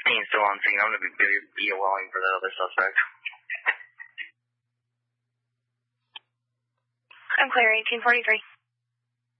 15 still on scene. I'm going to be BOLing for the other suspect. I'm clear, 1843.